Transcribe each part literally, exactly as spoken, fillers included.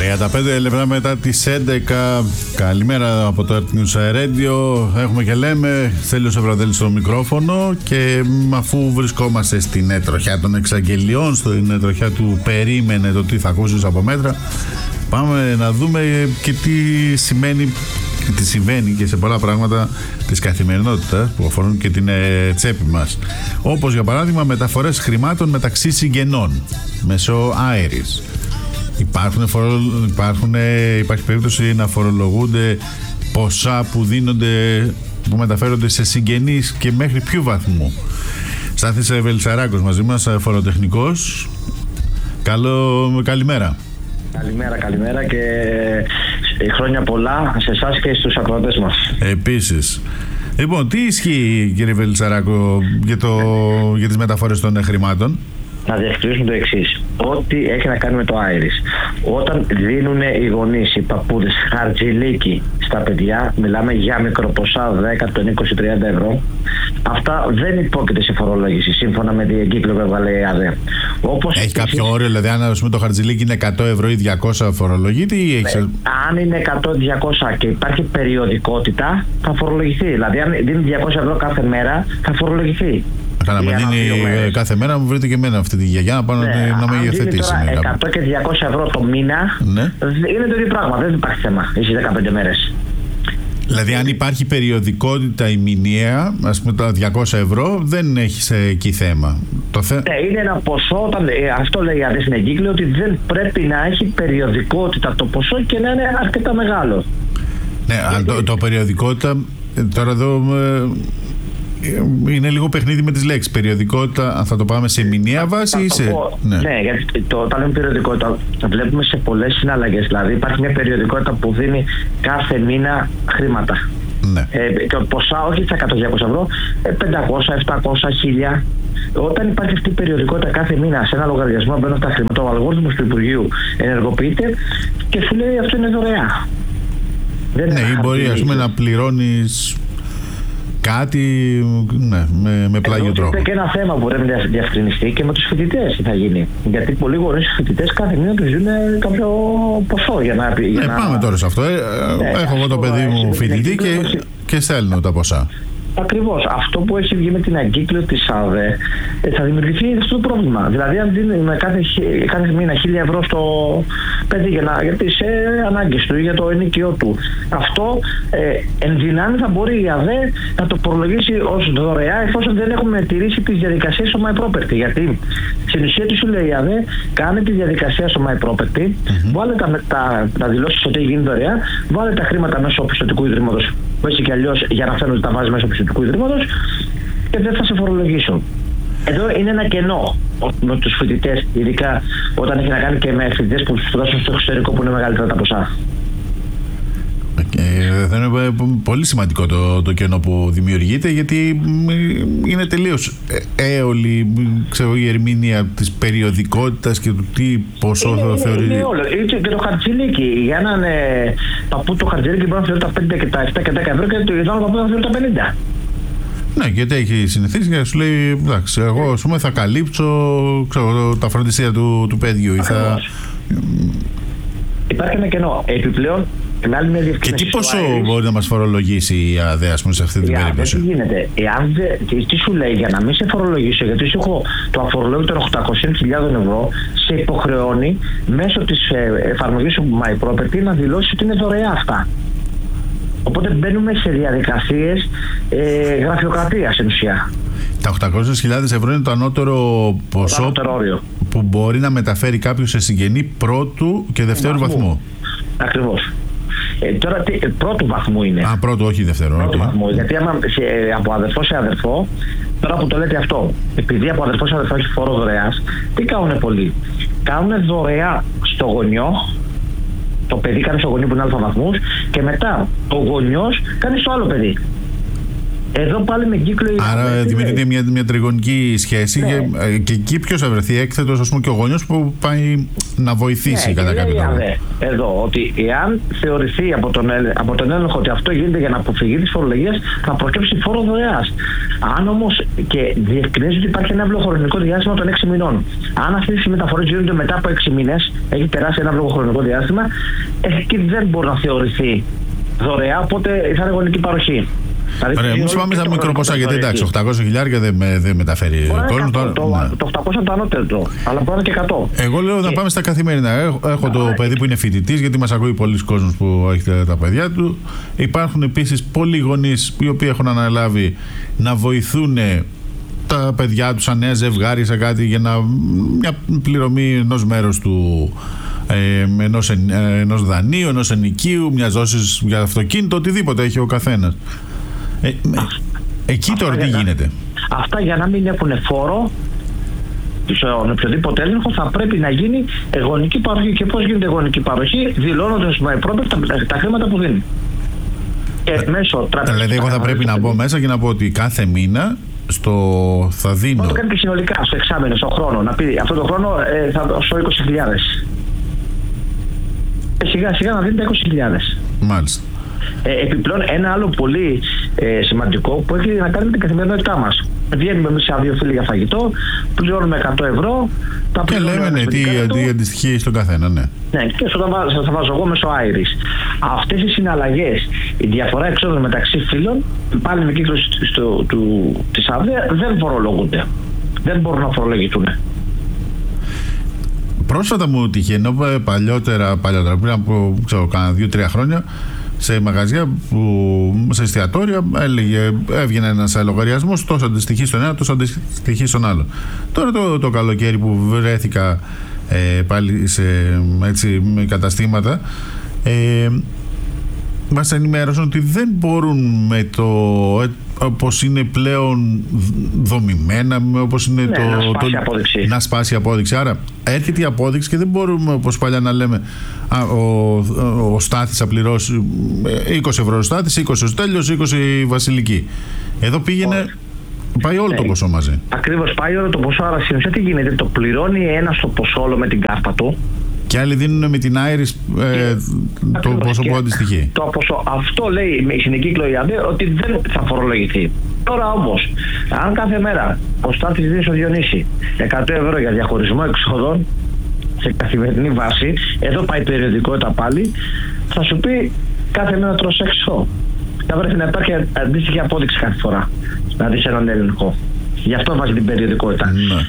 τριάντα πέντε λεπτά μετά τις έντεκα. Καλημέρα από το Earth News Radio. Έχουμε και λέμε Στέλιος Ευρωδέλης στο μικρόφωνο. Και αφού βρισκόμαστε στην τροχιά των εξαγγελιών, στην τροχιά του περίμενε το τι θα ακούσεις από μέτρα, πάμε να δούμε και τι σημαίνει, τι συμβαίνει και σε πολλά πράγματα της καθημερινότητας που αφορούν και την ε, τσέπη μας. Όπως για παράδειγμα μεταφορές χρημάτων μεταξύ συγγενών μέσω αέρης. Υπάρχουν, φορο... Υπάρχουν, υπάρχει περίπτωση να φορολογούνται ποσά που δίνονται, που μεταφέρονται σε συγγενείς και μέχρι ποιου βαθμού. Στάθης Βελισσαράκος μαζί μας, φοροτεχνικός. Καλό, καλημέρα. Καλημέρα, καλημέρα και χρόνια πολλά σε εσάς και στους ακροατές μας. Επίσης. Λοιπόν, τι ισχύει, κύριε Βελισσαράκο, για, το, για τις μεταφορές των χρημάτων? Να διευκρινίσουμε το εξής. Ό,τι έχει να κάνει με το άιρις. Όταν δίνουν οι γονείς, οι παππούδες, χαρτζηλίκι στα παιδιά, μιλάμε για μικροποσά δέκα, είκοσι, τριάντα ευρώ. Αυτά δεν υπόκειται σε φορολόγηση σύμφωνα με την εγκύκλιο που έβαλε η ΑΔΕ. Όπως έχει κάποιο εσείς... όριο, δηλαδή αν ας πούμε, το χαρτζηλίκι είναι εκατό ευρώ ή διακόσια φορολογείται ή έχει... ε, αν είναι εκατό διακόσια και υπάρχει περιοδικότητα, θα φορολογηθεί. Δηλαδή αν δίνει διακόσια ευρώ κάθε μέρα, θα φορολογηθεί. Καλά, με δίνει κάθε μέρα, μου βρείτε και εμένα αυτή τη γιαγιά να πάω ναι, να με υιοθετήσει. εκατό και διακόσια ευρώ το μήνα, ναι, είναι το ίδιο πράγμα, δεν υπάρχει θέμα. Είσαι δεκαπέντε μέρες. Δηλαδή, αν υπάρχει περιοδικότητα η μηνιαία, ας πούμε τα διακόσια ευρώ, δεν έχει εκεί θέμα. Το θε... Ναι, είναι ένα ποσό, όταν, αυτό λέει η ΑΔΕ στην εγκύκλιο, ότι δεν πρέπει να έχει περιοδικότητα το ποσό και να είναι αρκετά μεγάλο. Ναι, γιατί... το, το περιοδικότητα, τώρα εδώ... είναι λίγο παιχνίδι με τις λέξεις. Περιοδικότητα, θα το πάμε σε μηνιαία βάση ή σε... Ναι, ναι, γιατί το, όταν λέμε περιοδικότητα, θα βλέπουμε σε πολλές συναλλαγές. Δηλαδή, υπάρχει μια περιοδικότητα που δίνει κάθε μήνα χρήματα. Ναι. Ε, και ποσά, όχι στα εκατό διακόσια ευρώ, πεντακόσια, επτακόσια, χίλια. Όταν υπάρχει αυτή η περιοδικότητα κάθε μήνα σε ένα λογαριασμό, μπαίνουν τα χρήματα, ο αλγόριθμος του Υπουργείου ενεργοποιείται και σου λέει αυτό είναι δωρεά. Δεν ναι, ή μπορεί ας πούμε να πληρώνεις κάτι, ναι, με, με πλάγιο τρόπο. Είναι και ένα θέμα που πρέπει να διευκρινιστεί και με τους φοιτητές τι θα γίνει. Γιατί πολλοί γονείς φοιτητές κάθε μήνα τους δίνουν κάποιο ποσό για να... Για ναι, να... πάμε τώρα σε αυτό. Ε, ναι, έχω εγώ το παιδί μου φοιτητή και, και στέλνω τα ποσά. Ακριβώς. Αυτό που έχει βγει με την αγκύκλιο της ΑΔΕ θα δημιουργηθεί αυτό το πρόβλημα. Δηλαδή, αν δίνουμε κάθε, κάθε μήνα χίλια ευρώ στο παιδί για, να, για τις ε, ανάγκες του ή για το ενοίκιό του, αυτό ε, εν δυνάμει θα μπορεί η ΑΔΕ να το προλογίσει ως δωρεά εφόσον δεν έχουμε τηρήσει τις διαδικασίες στο My Property. Γιατί στην ουσία τι σου λέει η ΑΔΕ, κάνε τη διαδικασία στο My Property, mm-hmm. βάλε τα, τα, τα δηλώσεις ότι έχει γίνει δωρεά, βάλε τα χρήματα μέσω πιστωτικού ιδρύματος που έτσι κι αλλιώς για να φαίνονται τα βάζει μέσω πιστωτικού ιδρύματος και δεν θα σε φορολογήσω. Εδώ είναι ένα κενό με τους φοιτητές, ειδικά όταν έχει να κάνει και με φοιτητές που σπουδάσουν στο εξωτερικό που είναι μεγαλύτερα τα ποσά. Ε, θα είναι πολύ σημαντικό το, το κενό που δημιουργείται, γιατί είναι τελείως έολη, ξέρω, η ερμηνεία της περιοδικότητας και του τι ποσό είναι, θα θεωρεί. Είναι όλο. Και το χαρτζηλίκι. Για έναν ε, παππού το χαρτζηλίκι μπορεί να θεωρεί τα πέντε και τα επτά και δέκα ευρώ και το ειδικό παππού να θεωρεί τα πενήντα. Ναι, γιατί έχει συνηθίσει και σου λέει, εντάξει, εγώ ας πούμε θα καλύψω, ξέρω, τα φροντιστήρια του, του παιδιού ή θα... Υπάρχει ένα κενό. Επιπλέον, και τι ποσό μπορεί να μας φορολογήσει η ΑΔΕ, ας πούμε, σε αυτή την η περίπτωση? Τι γίνεται, εάν δε, τι, τι σου λέει, για να μην σε φορολογήσω, γιατί σου έχω το αφορολόγητο οκτακόσιες χιλιάδες ευρώ, σε υποχρεώνει μέσω της ε, εφαρμογής του My Property να δηλώσει ότι είναι δωρεά αυτά. Οπότε μπαίνουμε σε διαδικασίες ε, γραφειοκρατίας στην ουσία. Τα οκτακόσιες χιλιάδες ευρώ είναι το ανώτερο ποσό ανώτερο που μπορεί να μεταφέρει κάποιος σε συγγενή πρώτου και δευτέρου βαθμού. βαθμού. Ακριβώς. Ε, τώρα τι, πρώτου βαθμού είναι. Α, πρώτου, όχι δευτερό. Πρώτου okay. βαθμού. Γιατί άμα σε, από αδερφό σε αδερφό, τώρα που το λέτε αυτό, επειδή από αδερφό σε αδερφό έχει φόρο δωρεάς, τι κάνουν πολλοί? Κάνουν δωρεά στο γονιό, το παιδί κάνει στο γονιό που είναι αλφα βαθμούς και μετά ο γονιός κάνει στο άλλο παιδί. Εδώ πάλι με κύκλο. Άρα δημιουργείται μια, μια τριγωνική σχέση, ναι. και, και εκεί ποιος θα βρεθεί έκθετος, ας πούμε, και ο γονιός που πάει να βοηθήσει, ναι, κατά κάποιο τρόπο. Εδώ, ότι εάν θεωρηθεί από τον, από τον έλεγχο ότι αυτό γίνεται για να αποφυγεί τις φορολογίες, θα προκύψει φόρο δωρεάς. Αν όμως και διευκρινίζει ότι υπάρχει ένα ευλογοχρονικό διάστημα των έξι μηνών. Αν αυτές οι μεταφορές γίνονται μετά από έξι μήνες, έχει περάσει ένα ευλογοχρονικό διάστημα, εκεί δεν μπορεί να θεωρηθεί δωρεά, οπότε θα είναι γονική παροχή. Ωραία, εμείς πάμε στα μικρό ποσά, γιατί εντάξει, οκτακόσια χιλιάρικα δεν με, δε μεταφέρει κόσμο. Το, το, ναι. το οκτακόσια είναι το ανώτερο, αλλά μπορεί και εκατό. Εγώ λέω να πάμε στα καθημερινά. Έχω, έχω το παιδί που είναι φοιτητής, γιατί μας ακούει πολλοί κόσμος που έχει τα παιδιά του. Υπάρχουν επίσης πολλοί γονείς οι οποίοι έχουν αναλάβει να βοηθούν τα παιδιά τους, σαν νέα ζευγάρι, σε κάτι, για να, μια πληρωμή ενός μέρους του, ε, ενός, ε, ενός δανείου, ενός ενοικίου, μιας δόσης για αυτοκίνητο, οτιδήποτε έχει ο καθένας. Ε, εκεί αυτά τώρα τι γίνεται? Αυτά για να μην έχουν φόρο στον οποιοδήποτε έλεγχο θα πρέπει να γίνει γονική παροχή. Και πώς γίνεται γονική παροχή? Δηλώνοντας με πρώτα τα, τα χρήματα που δίνει. Και μέσω τραπεζών. Δηλαδή εγώ θα πρέπει να μπω μέσα και να πω ότι κάθε μήνα στο θα δίνω. Να το κάνει και συνολικά στο εξάμηνο, στο χρόνο. Να πει αυτό το χρόνο ε, θα δώσω είκοσι χιλιάδες. Και σιγά σιγά να δίνει τα είκοσι χιλιάδες. Μάλιστα. Ε, επιπλέον, ένα άλλο πολύ ε, σημαντικό που έχει να κάνει με την καθημερινότητά μας. Βγαίνουμε εμείς σαν δύο φίλοι για φαγητό, πληρώνουμε εκατό ευρώ. Τα και λέμε ναι, τι, τι αντιστοιχεί στον καθένα, ναι. Ναι, και σου θα, θα βάζω εγώ μέσω Άιρις. Αυτές οι συναλλαγές, η διαφορά εξόδων μεταξύ φίλων, πάλι με κύκλο της ΑΔΕ, δεν φορολογούνται. Δεν μπορούν να φορολογηθούν. Πρόσφατα μου τύχε, ενώ παλιότερα, παλιότερα πριν από ξέρω, κάνα δύο-τρία χρόνια, σε μαγαζιά, που, σε εστιατόρια, έλεγε, έβγαινε ένας λογαριασμός, τόσο αντιστοιχεί στον ένα, τόσο αντιστοιχεί στον άλλο. Τώρα το, το καλοκαίρι που βρέθηκα ε, πάλι σε έτσι, καταστήματα, ε, μας ενημέρωσαν ότι δεν μπορούν με το ε, όπως είναι πλέον δομημένα, όπως είναι ναι, το, να σπάσει το, απόδειξη. να σπάσει απόδειξη. Άρα έρχεται η απόδειξη και δεν μπορούμε, όπως παλιά, να λέμε α, ο, ο, ο Στάθης θα πληρώσει είκοσι ευρώ ο Στάθης, είκοσι ο Στέλιος, είκοσι η Βασιλική. Εδώ πήγαινε, oh. πάει όλο ναι. το ποσό μαζί. Ακριβώς, πάει όλο το ποσό. Άρα συνήθως τι γίνεται? Το πληρώνει ένα το ποσό όλο με την κάρτα του. Και άλλοι δίνουν με την Άιρις ε, το ποσό που αντιστοιχεί. Το ποσό. Αυτό λέει η συνεκύκλο η ΑΔΕ ότι δεν θα φορολογηθεί. Τώρα όμως, αν κάθε μέρα ο Στάθης δίνει στο Διονύση εκατό ευρώ για διαχωρισμό εξόδων σε καθημερινή βάση, εδώ πάει η περιοδικότητα πάλι, θα σου πει κάθε μέρα τρως έξω. Θα πρέπει να υπάρχει αντίστοιχη απόδειξη κάθε φορά. Να δεις έναν έλεγχο. Γι' αυτό βάζει την περιοδικότητα. Ναι.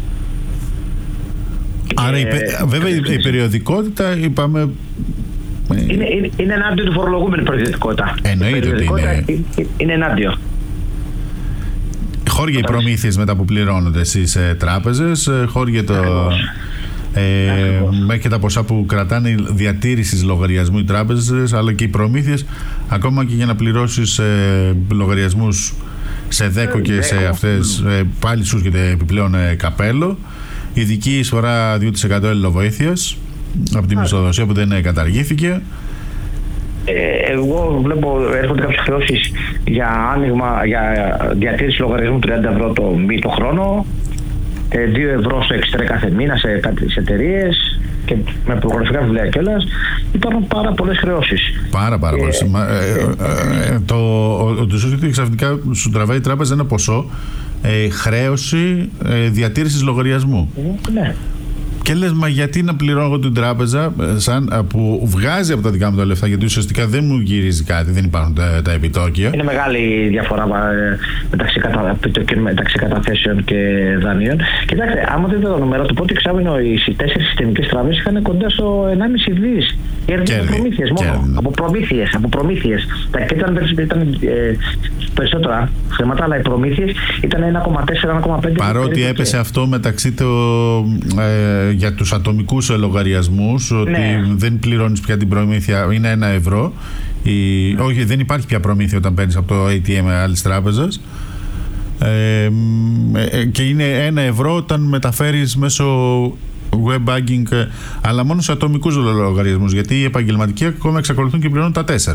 Άρα, η, βέβαια, η, η περιοδικότητα, είπαμε... Είναι, είναι, είναι ενάντια του φορολογούμενου η περιοδικότητα. Εννοείται ότι είναι. Είναι, είναι ενάντια. Χώρια οι προμήθειες μετά που πληρώνονται στις ε, τράπεζες, χώρια το... Ε, μέχρι και τα ποσά που κρατάνε διατήρησης λογαριασμού οι τράπεζες, αλλά και οι προμήθειες, ακόμα και για να πληρώσεις ε, λογαριασμούς σε ΔΕΚΟ και σε αυτές, ε, πάλι σου έρχεται επιπλέον ε, καπέλο. Ειδική εισφορά δύο τοις εκατό ελληνοβοήθειας από τη μισθοδοσία που δεν καταργήθηκε. Ε, εγώ βλέπω έρχονται κάποιες χρεώσεις για άνοιγμα, για διατήρηση λογαριασμού τριάντα ευρώ το, το χρόνο, δύο ευρώ στο εξτρέ κάθε μήνα σε κάποιες εταιρείες και με προγραφικά βιβλία κιόλας. Υπάρχουν πάρα πολλές χρεώσεις. Πάρα πάρα πολλές. Ε, ε, ε, ε, το ότι σου ξαφνικά σου τραβάει η τράπεζα ένα ποσό ε, χρέωση ε, διατήρησης λογαριασμού. Ε, ναι. Και λες, μα γιατί να πληρώνω εγώ την τράπεζα σαν, που βγάζει από τα δικά μου τα λεφτά, γιατί ουσιαστικά δεν μου γυρίζει κάτι, δεν υπάρχουν τα, τα επιτόκια. Είναι μεγάλη η διαφορά μεταξύ, κατα, μεταξύ καταθέσεων και δανείων. Κοιτάξτε, άμα δείτε το νούμερο, το πρώτο εξάμηνο οι τέσσερις συστημικές τράπεζες είχαν κοντά στο ενάμιση δις. Κέρδη προμήθειες μόνο. Από προμήθειες. Από προμήθειες. Τα ήταν, ήταν ε, περισσότερα χρήματα, αλλά οι προμήθειες ήταν ένα κόμμα τέσσερα με ένα κόμμα πέντε. Παρότι έπεσε αυτό μεταξύ το. Ε, για τους ατομικούς λογαριασμούς, ότι ναι. δεν πληρώνεις πια την προμήθεια, είναι ένα ευρώ. Η, ναι. Όχι, δεν υπάρχει πια προμήθεια όταν παίρνεις από το έι τι εμ άλλης τράπεζας. Ε, και είναι ένα ευρώ όταν μεταφέρεις μέσω web banking, αλλά μόνο σε ατομικούς λογαριασμούς, γιατί οι επαγγελματικοί ακόμα εξακολουθούν και πληρώνουν τα τέσσερα.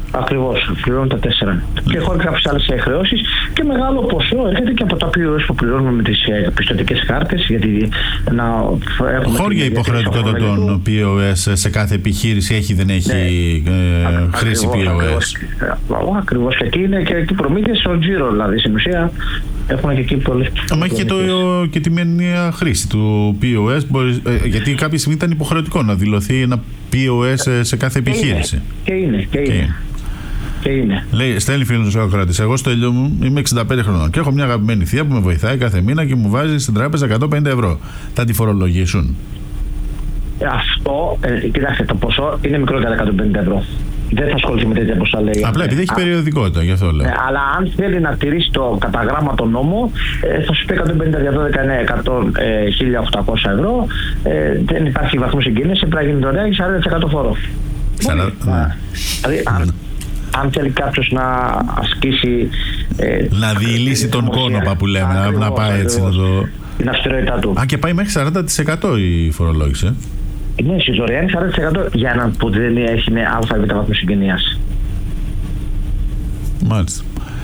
Ακριβώς, πληρώνουν τα τέσσερα. Mm. Και χωρίς κάποιες άλλες χρεώσεις και μεγάλο ποσό έρχεται και από τα πι ο ες που πληρώνουμε με τις πιστωτικές κάρτες. Γιατί να έχουμε. Χώρια υποχρεωτικότητα των πι ο ες σε κάθε επιχείρηση έχει, δεν έχει ναι. ε, χρήση πι ο ες. Ακριβώς, και εκεί είναι και εκεί προμήθειες στο τζίρο, δηλαδή στην ουσία έχουν και εκεί πολλές. Μα έχει και, το, και τη μενία χρήση του πι ο ες, μπορεί, ε, γιατί κάποια στιγμή ήταν υποχρεωτικό να δηλωθεί ένα πι ο ες σε κάθε επιχείρηση. Και είναι, και είναι. Και είναι. Και είναι. Λέει, στέλνει φίλος ο Σοκράτης. Εγώ στο Ελιό μου είμαι εξήντα πέντε χρονών και έχω μια αγαπημένη θεία που με βοηθάει κάθε μήνα και μου βάζει στην τράπεζα εκατόν πενήντα ευρώ. Θα τη φορολογήσουν? Αυτό, ε, κοιτάξτε, το ποσό είναι μικρότερο από εκατόν πενήντα ευρώ. Δεν θα ασχοληθεί με τέτοια ποσά, λέει. Απλά επειδή έχει περιοδικότητα, γι' αυτό λέω. Ε, αλλά αν θέλει να τηρήσει το κατά γράμμα το νόμο, ε, θα σου πει εκατόν πενήντα, διακόσια δεκαεννέα, εκατό, ε, χίλια οκτακόσια ευρώ. Ε, δεν υπάρχει βαθμός συγκίνηση, πρέπει να γίνει δωρεά και σαράντα τοις εκατό φόρο. Σαρα... Δηλαδή, αν, αν θέλει κάποιος να ασκήσει. Ε, να διηλύσει τον κόνοπα που λέμε, ακριβώς, να πάει έτσι να το. Την αυστηρότητά του. Α, και πάει μέχρι σαράντα τοις εκατό η φορολόγηση. Ναι, στη δωρεάν είναι σαράντα τοις εκατό για έναν που δεν έχει α ή β βαθμό συγγενείας. Μάλιστα.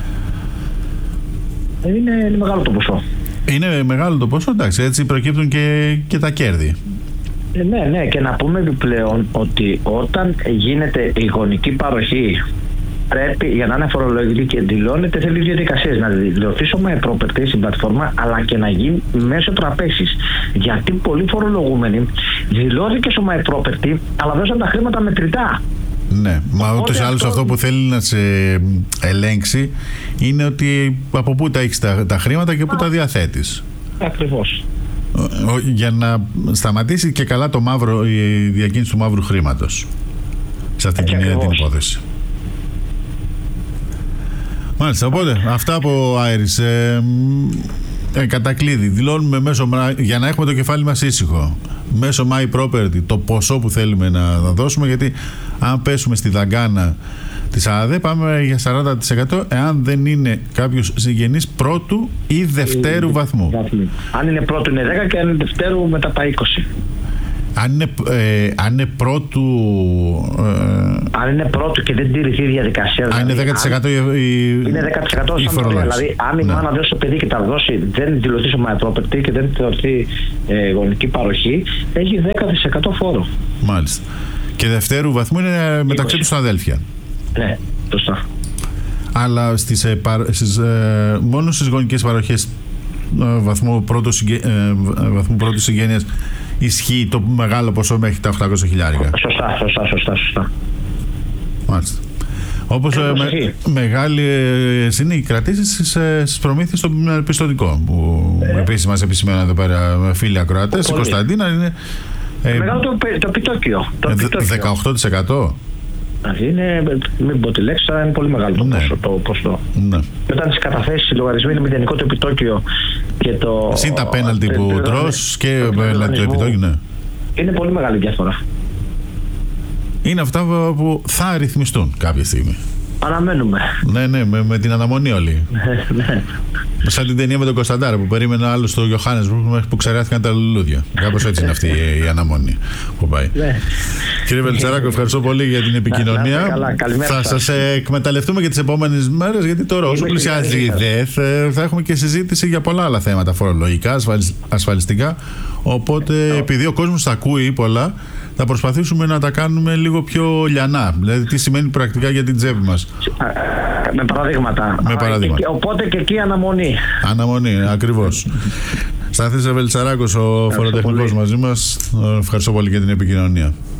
Είναι, είναι μεγάλο το ποσό. Είναι μεγάλο το ποσό, εντάξει, έτσι προκύπτουν και, και τα κέρδη. Ε, ναι, ναι, και να πούμε επιπλέον ότι όταν γίνεται η γονική παροχή, πρέπει για να είναι φορολογική και δηλώνεται, θέλει διαδικασίες. Να δηλωθεί σώμα property στην πλατφόρμα, αλλά και να γίνει μέσω τραπέζης. Γιατί πολλοί φορολογούμενοι δηλώθηκε σώμα property, αλλά δώσαν τα χρήματα μετρητά. Ναι, μα ούτως ή άλλως αυτό που θέλει να σε ελέγξει είναι ότι από πού τα έχεις τα, τα χρήματα και πού Α, τα διαθέτεις. Ακριβώς. Για να σταματήσει και καλά το μαύρο, η διακίνηση του μαύρου χρήματος σε αυτή την, την υπόθεση. Μάλιστα, οπότε αυτά από Άιρις. Ε, ε, κατακλείδη, δηλώνουμε μέσω, για να έχουμε το κεφάλι μας ήσυχο, μέσω My Property το ποσό που θέλουμε να, να δώσουμε, γιατί αν πέσουμε στη δαγκάνα της ΑΔΕ πάμε για σαράντα τοις εκατό εάν δεν είναι κάποιος συγγενής πρώτου ή δευτέρου βαθμού. Αν είναι πρώτου είναι δέκα και αν είναι δευτέρου μετά πάει είκοσι. Αν είναι, ε, αν είναι πρώτου. Ε, αν είναι πρώτου και δεν τηρηθεί η διαδικασία. Αν δηλαδή, είναι δέκα τοις εκατό η, είναι δέκα τοις εκατό η φορολόγηση. Δηλαδή, αν η ναι. μάνα δώσει το παιδί και τα δώσει, δεν δηλωθεί σώμα property και δεν θεωρηθεί ε, γονική παροχή, έχει δέκα τοις εκατό φόρο. Μάλιστα. Και δευτέρου βαθμού είναι μεταξύ τους αδέλφια. Ναι, σωστά. Αλλά στις, ε, στις, ε, μόνο στις γονικές παροχές ε, βαθμού πρώτου ε, συγγένειας ισχύει το μεγάλο ποσό μέχρι τα οχτακόσια χιλιάρικα. Σωστά, σωστά, σωστά, σωστά. Μάλιστα. Όπως ε, με, μεγάλη ε, είναι οι κρατήσεις στις, ε, στις προμήθειες στο πιστωτικό που ε. επίσης μας επισημαίνουν εδώ πέρα φίλοι ακροατές. Η Κωνσταντίνα είναι ε, μεγάλο το, το επιτόκιο. Το ε, επιτόκιο. δεκαοκτώ τοις εκατό. Είναι, μην πω τη λέξη, είναι πολύ μεγάλο το, ναι. ποσό, το ποσό. Ναι. Και όταν τις καταθέσεις οι λογαριασμοί είναι μηδενικό το επιτόκιο και το. Συν τα πέναλτι που τρως και το επιτόκιο, ναι. Είναι πολύ μεγάλη διαφορά. Είναι αυτά που θα ρυθμιστούν κάποια στιγμή. Αναμένουμε. Ναι, ναι, με, με την αναμονή όλοι. Ναι. Σαν την ταινία με τον Κωνσταντάρα που περίμενε άλλο στο Johannesburg μέχρι που ξεράθηκαν τα λουλούδια. Κάπως έτσι είναι αυτή η, η αναμονή που πάει. Ναι. Κύριε Βελτσαράκο, ευχαριστώ πολύ για την επικοινωνία. Ναι, καλά, θα σας εκμεταλλευτούμε και τις επόμενες μέρες, γιατί τώρα όσο πλησιάζει η ΔΕΘ θα έχουμε και συζήτηση για πολλά άλλα θέματα φορολογικά, ασφαλιστικά. Οπότε επειδή ο κόσμος τα ακούει πολλά, θα προσπαθήσουμε να τα κάνουμε λίγο πιο λιανά. Δηλαδή, τι σημαίνει πρακτικά για την τσέπη μας. Με παραδείγματα. Με παραδείγματα. Οπότε και εκεί αναμονή. Αναμονή, ακριβώς. Στάθης Βελτσαράκος, ο φοροτεχνικός μαζί μας. Ευχαριστώ πολύ για την επικοινωνία.